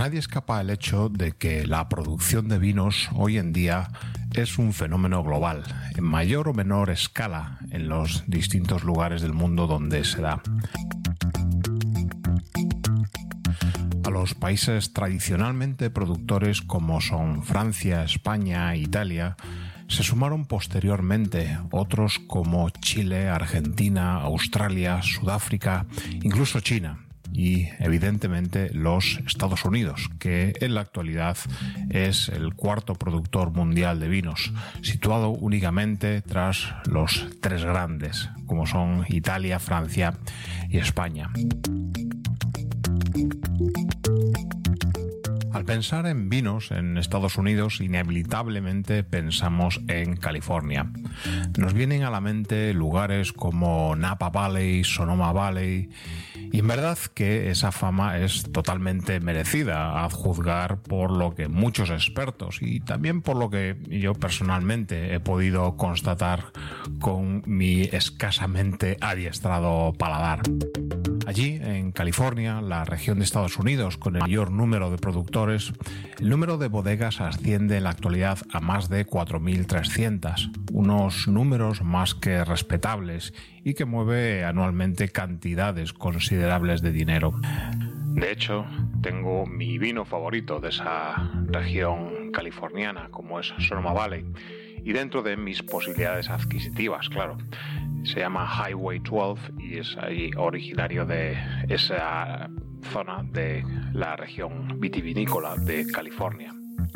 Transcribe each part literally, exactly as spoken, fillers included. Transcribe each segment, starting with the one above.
nadie escapa el hecho de que la producción de vinos hoy en día es un fenómeno global, en mayor o menor escala en los distintos lugares del mundo donde se da. A los países tradicionalmente productores como son Francia, España, Italia, se sumaron posteriormente otros como Chile, Argentina, Australia, Sudáfrica, incluso China y evidentemente los Estados Unidos, que en la actualidad es el cuarto productor mundial de vinos, situado únicamente tras los tres grandes, como son Italia, Francia y España. Al pensar en vinos en Estados Unidos, inevitablemente pensamos en California. Nos vienen a la mente lugares como Napa Valley, Sonoma Valley, y en verdad que esa fama es totalmente merecida, a juzgar por lo que muchos expertos y también por lo que yo personalmente he podido constatar con mi escasamente adiestrado paladar. Allí, en California, la región de Estados Unidos con el mayor número de productores, el número de bodegas asciende en la actualidad a más de cuatro mil trescientas, unos números más que respetables y que mueve anualmente cantidades considerables de dinero. De hecho, tengo mi vino favorito de esa región californiana, como es Sonoma Valley, y dentro de mis posibilidades adquisitivas, claro. Se llama Highway doce y es ahí originario de esa zona de la región vitivinícola de California.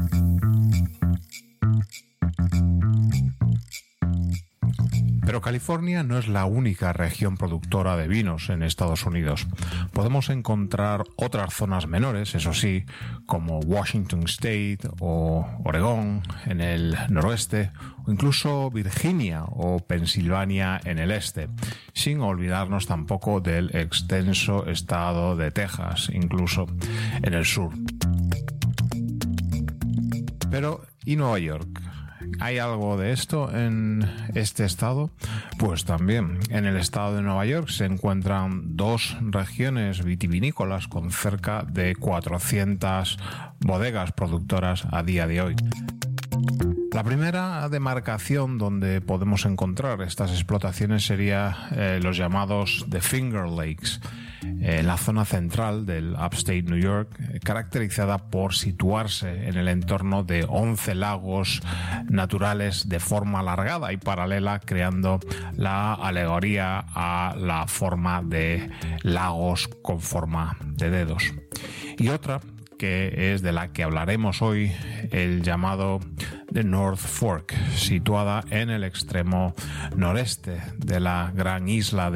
Pero California no es la única región productora de vinos en Estados Unidos. Podemos encontrar otras zonas menores, eso sí, como Washington State o Oregón en el noroeste, o incluso Virginia o Pensilvania en el este, sin olvidarnos tampoco del extenso estado de Texas, incluso en el sur. Pero, ¿y Nueva York? ¿Hay algo de esto en este estado? Pues también. En el estado de Nueva York se encuentran dos regiones vitivinícolas con cerca de cuatrocientas bodegas productoras a día de hoy. La primera demarcación donde podemos encontrar estas explotaciones sería eh, los llamados The Finger Lakes, en eh, la zona central del Upstate New York, eh, caracterizada por situarse en el entorno de once lagos naturales de forma alargada y paralela, creando la alegoría a la forma de lagos con forma de dedos. Y otra, que es de la que hablaremos hoy, el llamado The North Fork, situada en el extremo noreste de la gran isla de